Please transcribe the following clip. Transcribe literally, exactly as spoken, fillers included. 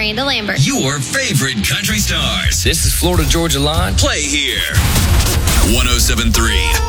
Miranda Lambert. Your favorite country stars. This is Florida Georgia Line. Play here. one oh seven point three